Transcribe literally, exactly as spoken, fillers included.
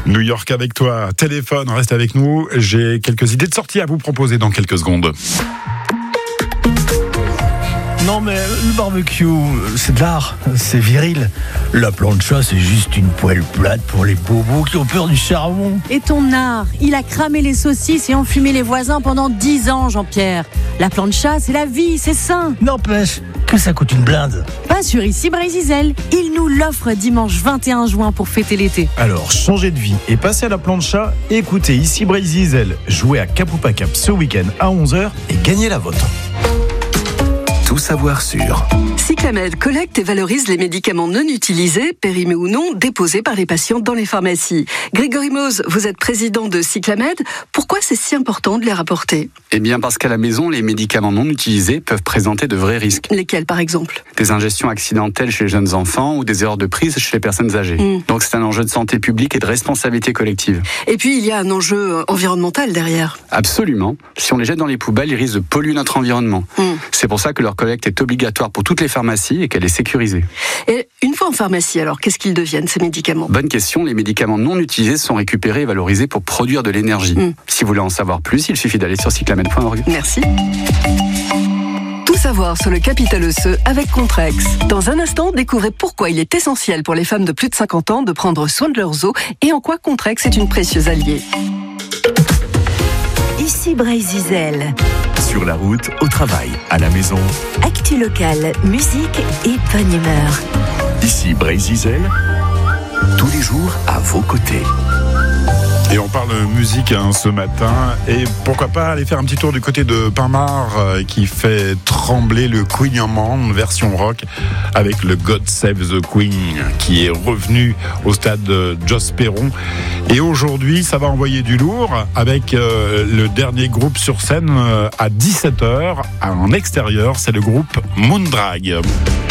New York avec toi, téléphone, reste avec nous. J'ai quelques idées de sortie à vous proposer dans quelques secondes. Non mais le barbecue, c'est de l'art, c'est viril. La plancha, c'est juste une poêle plate pour les bobos qui ont peur du charbon. Et ton art, il a cramé les saucisses et enfumé les voisins pendant dix ans, Jean-Pierre. La plancha, c'est la vie, c'est sain. N'empêche que ça coûte une blinde. Pas sur Ici Brésil. Il nous l'offre dimanche vingt et un juin pour fêter l'été. Alors, changez de vie et passez à la plancha. Écoutez Ici Brésil, jouez à Capupa Cap ce week-end à onze heures et gagnez la vôtre. Tout savoir sur Cyclamed collecte et valorise les médicaments non utilisés, périmés ou non, déposés par les patients dans les pharmacies. Grégory Mose, vous êtes président de Cyclamed. Pourquoi c'est si important de les rapporter ? Eh bien parce qu'à la maison, les médicaments non utilisés peuvent présenter de vrais risques. Lesquels par exemple ? Des ingestions accidentelles chez les jeunes enfants ou des erreurs de prise chez les personnes âgées. Mmh. Donc c'est un enjeu de santé publique et de responsabilité collective. Et puis il y a un enjeu environnemental derrière. Absolument. Si on les jette dans les poubelles, ils risquent de polluer notre environnement. Mmh. C'est pour ça que leur collecte est obligatoire pour toutes les pharmacies et qu'elle est sécurisée. Et une fois en pharmacie, alors, qu'est-ce qu'ils deviennent, ces médicaments ? Bonne question, les médicaments non utilisés sont récupérés et valorisés pour produire de l'énergie. Mmh. Si vous voulez en savoir plus, il suffit d'aller sur cyclamed point org. Merci. Tout savoir sur le capital osseux avec Contrex. Dans un instant, découvrez pourquoi il est essentiel pour les femmes de plus de cinquante ans de prendre soin de leurs os et en quoi Contrex est une précieuse alliée. Ici Brésil. Sur la route, au travail, à la maison. Actu locale, musique et bonne humeur. Ici Brésil, tous les jours à vos côtés. Et on parle musique hein, ce matin, et pourquoi pas aller faire un petit tour du côté de Pinmar euh, qui fait trembler le Queen Man version rock avec le God Save the Queen qui est revenu au stade de Joss Perron. Et aujourd'hui, ça va envoyer du lourd avec euh, le dernier groupe sur scène euh, à dix-sept heures en extérieur, c'est le groupe Moondrag.